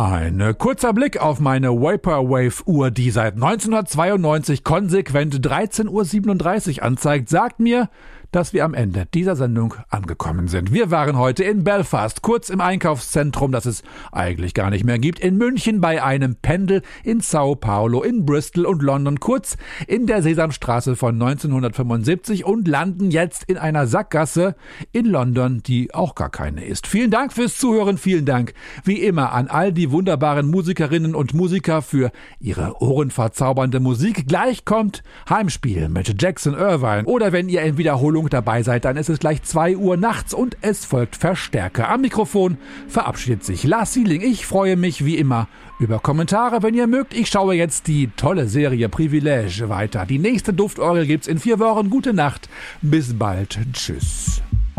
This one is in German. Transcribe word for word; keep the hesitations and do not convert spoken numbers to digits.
Ein kurzer Blick auf meine Vaporwave-Uhr, die seit neunzehnhundertzweiundneunzig konsequent dreizehn Uhr siebenunddreißig anzeigt, sagt mir, dass wir am Ende dieser Sendung angekommen sind. Wir waren heute in Belfast, kurz im Einkaufszentrum, das es eigentlich gar nicht mehr gibt, in München bei einem Pendel, in Sao Paulo, in Bristol und London, kurz in der Sesamstraße von neunzehnhundertfünfundsiebzig und landen jetzt in einer Sackgasse in London, die auch gar keine ist. Vielen Dank fürs Zuhören, vielen Dank wie immer an all die wunderbaren Musikerinnen und Musiker für ihre ohrenverzaubernde Musik. Gleich kommt Heimspiel mit Jackson Irvine oder wenn ihr in Wiederholung dabei seid, dann ist es gleich zwei Uhr nachts und es folgt Verstärker. Am Mikrofon verabschiedet sich Lars Sieling. Ich freue mich wie immer über Kommentare, wenn ihr mögt. Ich schaue jetzt die tolle Serie Privilege weiter. Die nächste Duftorgel gibt's in vier Wochen. Gute Nacht. Bis bald. Tschüss.